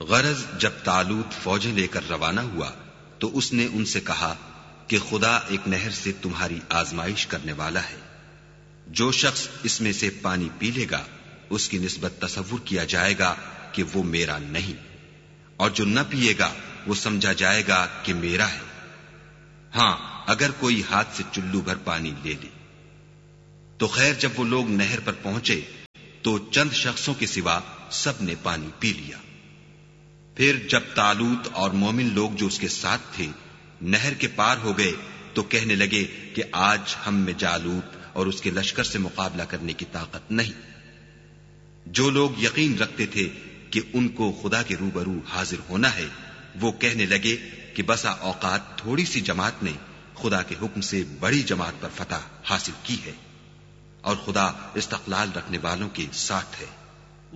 गरज जब तालूत फौजें लेकर रवाना हुआ तो उसने उनसे कहा कि खुदा एक नहर से तुम्हारी आजमाइश करने वाला है। जो शख्स इसमें से पानी पी लेगा उसकी निस्बत तसव्वुर किया जाएगा कि वो मेरा नहीं, और जो न पिएगा वो समझा जाएगा कि मेरा है। हां, अगर कोई हाथ से चुल्लू भर पानी ले ले। तो खैर, जब वो लोग नहर पर पहुंचे तो चंद शख्सों के सिवा सब ने पानी पी लिया। फिर जब तालूत और मोमिन लोग जो उसके साथ थे नहर के पार हो गए तो कहने लगे कि आज हम में जालूत और उसके लश्कर से मुकाबला करने की ताकत नहीं। जो लोग यकीन रखते थे कि उनको खुदा के रूबरू हाजिर होना है, वो कहने लगे कि बसा औकात थोड़ी सी जमात ने खुदा के हुक्म से बड़ी जमात पर फतह हासिल की है, और खुदा इस्तक़लाल रखने वालों के साथ है।